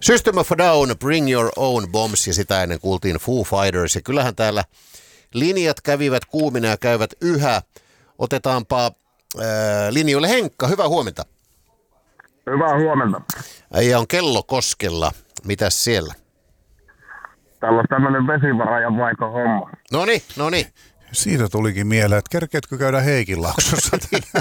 System of a Down, Bring Your Own Bombs, ja sitä ennen kuultiin Foo Fighters. Ja kyllähän täällä linjat kävivät kuumina ja käyvät yhä. Otetaanpa linjoille Henkka, hyvää huomenta. Hyvää huomenta. Äijä on Kellokoskella. Mitäs siellä? Täällä on tämmöinen vesivarajan vaiko homma. Noniin. Siitä tulikin mieleen, että kerkeetkö käydä Heikinlaaksossa?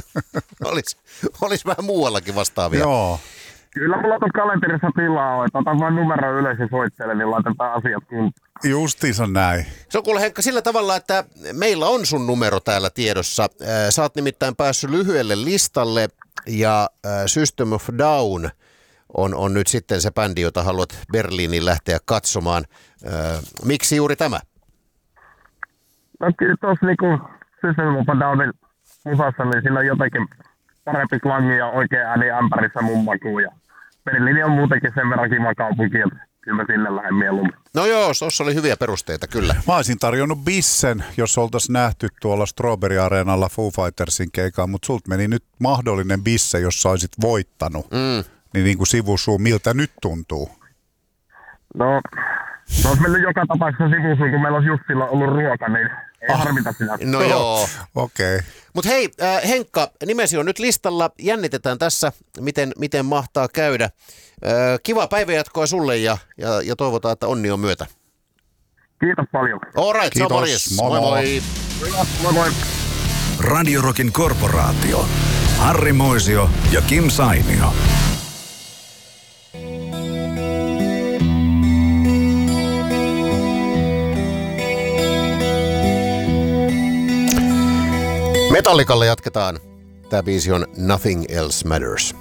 Olis vähän muuallakin vastaavia. Joo. Kyllä mulla tuossa kalenterissa tilaa on, että otan vain numero ylös ja soittelen, niin laitetaan asiat kuntoon. Justiinsa näin. Se on kuule Henkka sillä tavalla, että meillä on sun numero täällä tiedossa. Sä oot nimittäin päässyt lyhyelle listalle ja System of Down on nyt sitten se bändi, jota haluat Berliiniin lähteä katsomaan. Miksi juuri tämä? No kyllä tuossa niinku System of a Downin musassa, niin siinä on jotenkin parempi klangi ja oikea ääni ämpärissä mun makuun. Ja Berliini on muutenkin sen verran kiva kaupunki, että kyllä mä sinne lähden mieluummin. No joo, tuossa oli hyviä perusteita, kyllä. Mä olisin tarjonnut bissen, jos oltaisiin nähty tuolla Strawberry Areenalla Foo Fightersin keikaa, mutta sulta meni nyt mahdollinen bisse, jos sä olisit voittanut. Niin kuin sivusuu, miltä nyt tuntuu? No olisi mennyt joka tapauksessa sivusuun, kun meillä olisi just silloin ollut ruoka, niin ei harmita sinä. No joo. Okei. Mutta hei, Henkka, nimesi on nyt listalla. Jännitetään tässä, miten mahtaa käydä. Kiva päivänjatkoa sulle ja toivotaan, että onni on myötä. Kiitos paljon. All right, Kiitos. morjes. Moi. Moi. Radio Rockin korporaatio. Harri Moisio ja Kim Sainio. Metallikalle jatketaan. Tämä biisi on Nothing Else Matters.